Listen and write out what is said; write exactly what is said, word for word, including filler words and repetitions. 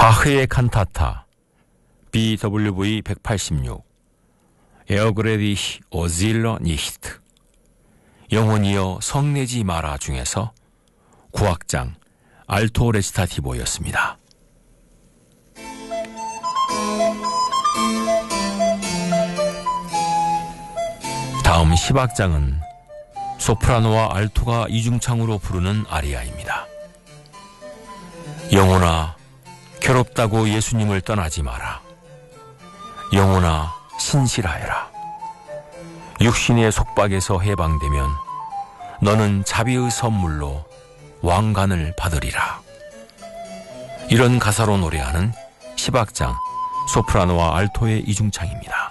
바흐의 칸타타 비 더블유 브이 백팔십육 에어그레디히 오질러 니히트 영혼이여 성내지 마라 중에서 구악장 알토 레시타티보였습니다. 다음 십악장은 소프라노와 알토가 이중창으로 부르는 아리아입니다. 영혼아 괴롭다고 예수님을 떠나지 마라. 영혼아 신실하여라. 육신의 속박에서 해방되면 너는 자비의 선물로 왕관을 받으리라. 이런 가사로 노래하는 십악장 소프라노와 알토의 이중창입니다.